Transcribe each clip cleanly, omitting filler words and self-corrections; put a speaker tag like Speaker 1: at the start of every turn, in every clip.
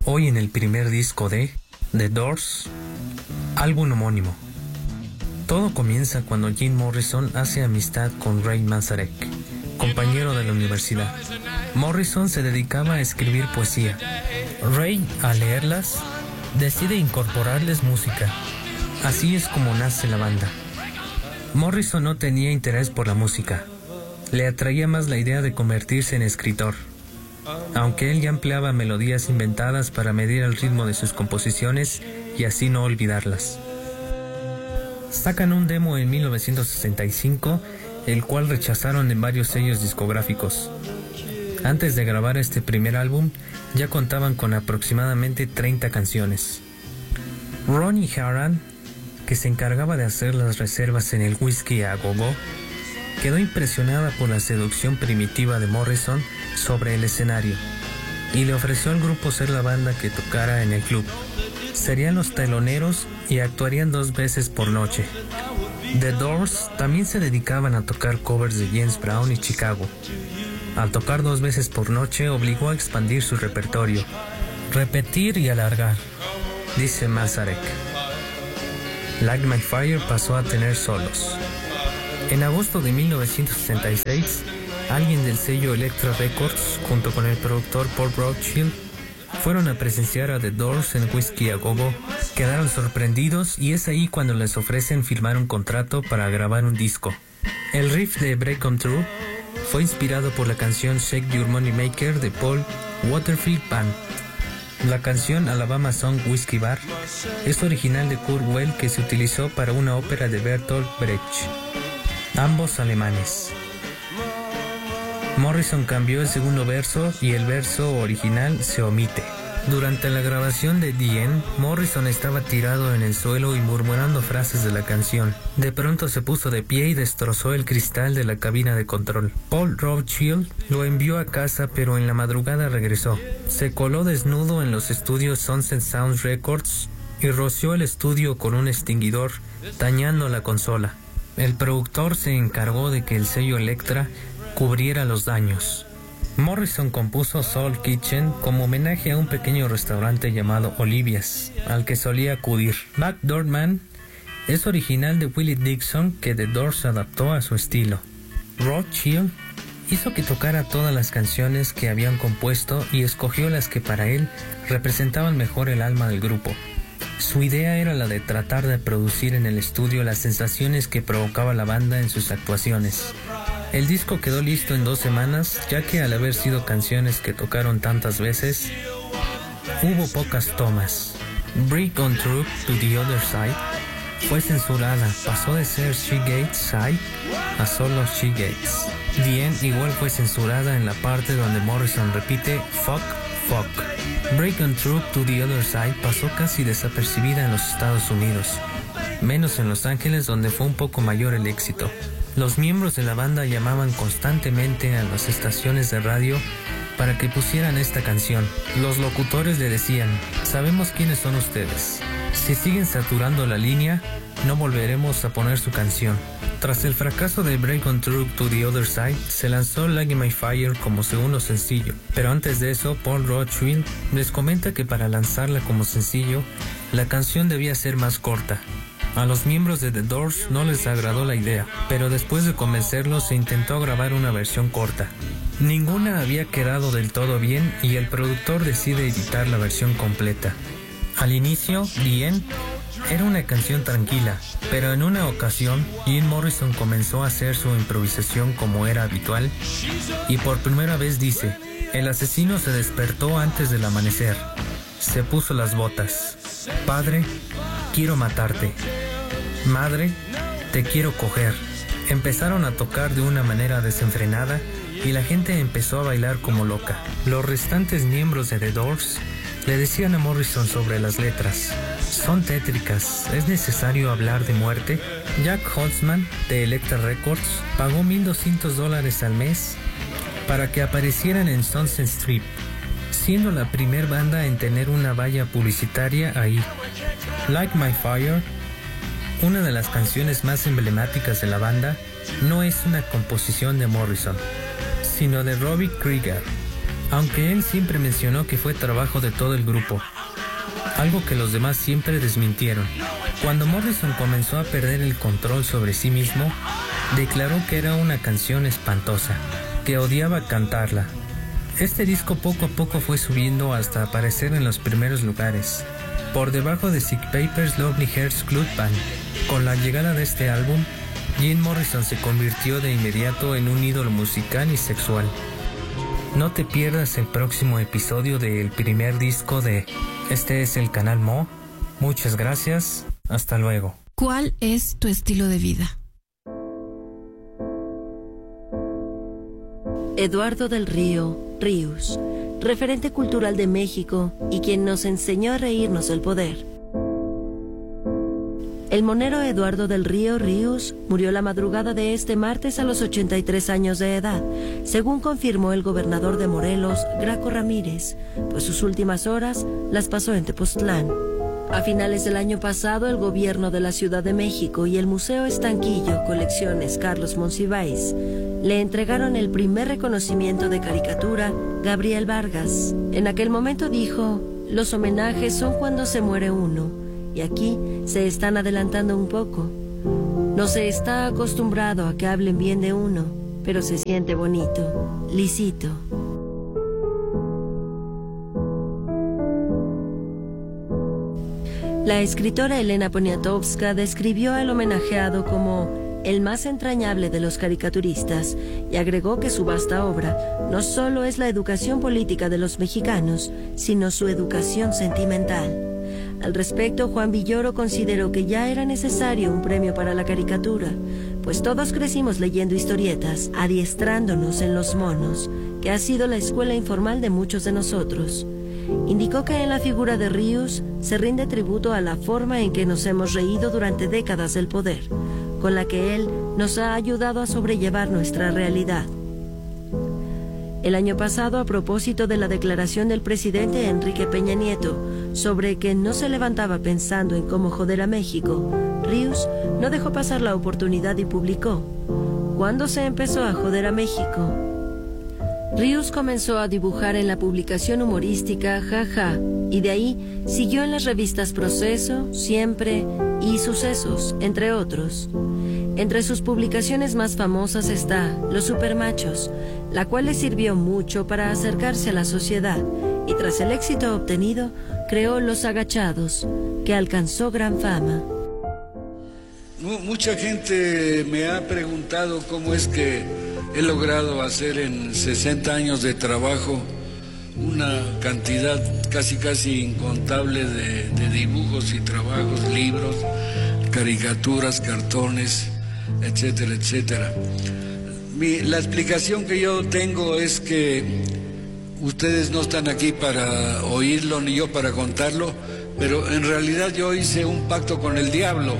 Speaker 1: Hoy en el primer disco de The Doors, álbum homónimo. Todo comienza cuando Jim Morrison hace amistad con Ray Manzarek, compañero de la universidad. Morrison se dedicaba a escribir poesía. Ray, al leerlas, decide incorporarles música. Así es como nace la banda. Morrison no tenía interés por la música. Le atraía más la idea de convertirse en escritor. Aunque él ya empleaba melodías inventadas para medir el ritmo de sus composiciones y así no olvidarlas. Sacan un demo en 1965, el cual rechazaron en varios sellos discográficos. Antes de grabar este primer álbum, ya contaban con aproximadamente 30 canciones. Ronnie Haran, que se encargaba de hacer las reservas en el Whisky a Go-Go, quedó impresionada por la seducción primitiva de Morrison sobre el escenario y le ofreció al grupo ser la banda que tocara en el club. Serían los teloneros y actuarían 2 veces por noche. The Doors también se dedicaban a tocar covers de James Brown y Chicago. Al tocar 2 veces por noche obligó a expandir su repertorio, repetir y alargar, dice Manzarek. Like My Fire pasó a tener solos. En agosto de 1966, alguien del sello Elektra Records, junto con el productor Paul Rothchild, fueron a presenciar a The Doors en Whisky a Go-Go. Quedaron sorprendidos y es ahí cuando les ofrecen firmar un contrato para grabar un disco. El riff de Break On Through fue inspirado por la canción Shake Your Money Maker de Paul Waterfield Band. La canción Alabama Song Whiskey Bar es original de Kurt Weill, que se utilizó para una ópera de Bertolt Brecht. Ambos alemanes. Morrison cambió el segundo verso y el verso original se omite. Durante la grabación de The End, Morrison estaba tirado en el suelo y murmurando frases de la canción. De pronto se puso de pie y destrozó el cristal de la cabina de control. Paul Rothchild lo envió a casa, pero en la madrugada regresó. Se coló desnudo en los estudios Sunset Sound Records y roció el estudio con un extinguidor, dañando la consola. El productor se encargó de que el sello Elektra cubriera los daños. Morrison compuso Soul Kitchen como homenaje a un pequeño restaurante llamado Olivia's, al que solía acudir. Backdoor Man es original de Willie Dixon, que The Doors adaptó a su estilo. Rothchild hizo que tocara todas las canciones que habían compuesto y escogió las que para él representaban mejor el alma del grupo. Su idea era la de tratar de producir en el estudio las sensaciones que provocaba la banda en sus actuaciones. El disco quedó listo en 2 semanas, ya que al haber sido canciones que tocaron tantas veces, hubo pocas tomas. Break On Through to the Other Side fue censurada, pasó de ser She Gates Side a solo She Gates. The End igual fue censurada en la parte donde Morrison repite Fuck, Fuck. Break On Through to the Other Side pasó casi desapercibida en los Estados Unidos, menos en Los Ángeles, donde fue un poco mayor el éxito. Los miembros de la banda llamaban constantemente a las estaciones de radio para que pusieran esta canción. Los locutores le decían: sabemos quiénes son ustedes. Si siguen saturando la línea, no volveremos a poner su canción. Tras el fracaso de Break On Through to the Other Side, se lanzó Like My Fire como segundo sencillo. Pero antes de eso, Paul Rothchild les comenta que para lanzarla como sencillo, la canción debía ser más corta. A los miembros de The Doors no les agradó la idea, pero después de convencerlos se intentó grabar una versión corta. Ninguna había quedado del todo bien y el productor decide editar la versión completa. Al inicio, The End era una canción tranquila, pero en una ocasión Jim Morrison comenzó a hacer su improvisación como era habitual y por primera vez dice: el asesino se despertó antes del amanecer, se puso las botas. Padre, quiero matarte. Madre, te quiero coger. Empezaron a tocar de una manera desenfrenada y la gente empezó a bailar como loca. Los restantes miembros de The Doors le decían a Morrison sobre las letras: son tétricas, ¿es necesario hablar de muerte? Jack Holzman de Elektra Records pagó $1,200 al mes para que aparecieran en Sunset Strip, siendo la primer banda en tener una valla publicitaria ahí. Like My Fire, una de las canciones más emblemáticas de la banda, no es una composición de Morrison, sino de Robbie Krieger. aunque él siempre mencionó que fue trabajo de todo el grupo, algo que los demás siempre desmintieron. Cuando Morrison comenzó a perder el control sobre sí mismo, declaró que era una canción espantosa, que odiaba cantarla. Este disco poco a poco fue subiendo hasta aparecer en los primeros lugares, por debajo de Sick Paper's Lovely Hearts Club Band. Con la llegada de este álbum, Jim Morrison se convirtió de inmediato en un ídolo musical y sexual. No te pierdas el próximo episodio del primer disco de Este es el Canal Mo. Muchas gracias, hasta luego.
Speaker 2: ¿Cuál es tu estilo de vida?
Speaker 3: Eduardo del Río Ríos, referente cultural de México y quien nos enseñó a reírnos del poder. El monero Eduardo del Río Ríos murió la madrugada de este martes a los 83 años de edad, según confirmó el gobernador de Morelos, Graco Ramírez, pues sus últimas horas las pasó en Tepoztlán. A finales del año pasado, el gobierno de la Ciudad de México y el Museo Estanquillo, Colecciones Carlos Monsiváis, le entregaron el primer reconocimiento de caricatura, Gabriel Vargas. En aquel momento dijo, los homenajes son cuando se muere uno, y aquí se están adelantando un poco. No se está acostumbrado a que hablen bien de uno, pero se siente bonito. Lisito. La escritora Elena Poniatowska describió al homenajeado como el más entrañable de los caricaturistas y agregó que su vasta obra no solo es la educación política de los mexicanos, sino su educación sentimental. Al respecto, Juan Villoro consideró que ya era necesario un premio para la caricatura, pues todos crecimos leyendo historietas, adiestrándonos en los monos, que ha sido la escuela informal de muchos de nosotros. Indicó que en la figura de Ríos se rinde tributo a la forma en que nos hemos reído durante décadas del poder, con la que él nos ha ayudado a sobrellevar nuestra realidad. El año pasado, a propósito de la declaración del presidente Enrique Peña Nieto sobre que no se levantaba pensando en cómo joder a México, Ríos no dejó pasar la oportunidad y publicó: ¿cuándo se empezó a joder a México? Ríos comenzó a dibujar en la publicación humorística Jaja, y de ahí siguió en las revistas Proceso, Siempre y Sucesos, entre otros. Entre sus publicaciones más famosas está Los Supermachos, la cual le sirvió mucho para acercarse a la sociedad, y tras el éxito obtenido, creó Los Agachados, que alcanzó gran fama.
Speaker 4: Mucha gente me ha preguntado cómo es que he logrado hacer en 60 años de trabajo una cantidad casi incontable de dibujos y trabajos, libros, caricaturas, cartones, etcétera, etcétera. La explicación que yo tengo es que ustedes no están aquí para oírlo ni yo para contarlo, pero en realidad yo hice un pacto con el diablo.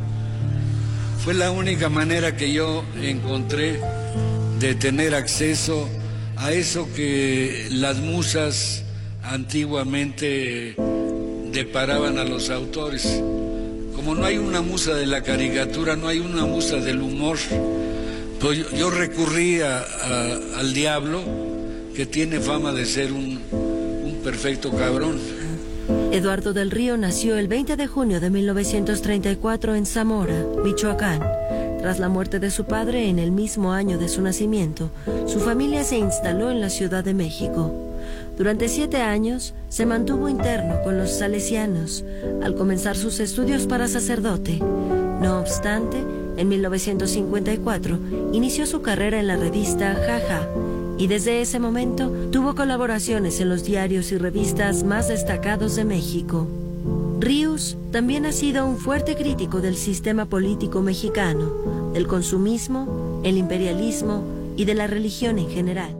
Speaker 4: Fue la única manera que yo encontré de tener acceso a eso que las musas antiguamente deparaban a los autores. Como no hay una musa de la caricatura, no hay una musa del humor, pues yo recurrí al diablo, que tiene fama de ser un perfecto cabrón.
Speaker 3: Eduardo del Río nació el 20 de junio de 1934 en Zamora, Michoacán. Tras la muerte de su padre en el mismo año de su nacimiento, su familia se instaló en la Ciudad de México. Durante 7 años se mantuvo interno con los salesianos, al comenzar sus estudios para sacerdote. No obstante, en 1954 inició su carrera en la revista Jaja, y desde ese momento tuvo colaboraciones en los diarios y revistas más destacados de México. Ríos también ha sido un fuerte crítico del sistema político mexicano, del consumismo, el imperialismo y de la religión en general.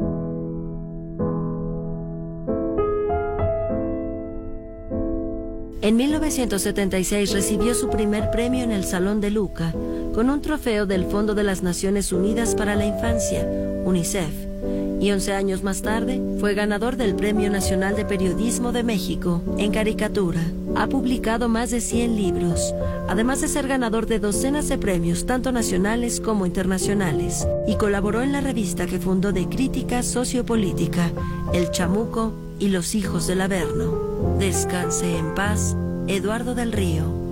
Speaker 3: En 1976 recibió su primer premio en el Salón de Luca, con un trofeo del Fondo de las Naciones Unidas para la Infancia, UNICEF, y 11 años más tarde fue ganador del Premio Nacional de Periodismo de México en caricatura. Ha publicado más de 100 libros, además de ser ganador de docenas de premios, tanto nacionales como internacionales, y colaboró en la revista que fundó de crítica sociopolítica, El Chamuco y Los Hijos del Averno. Descanse en paz, Eduardo del Río.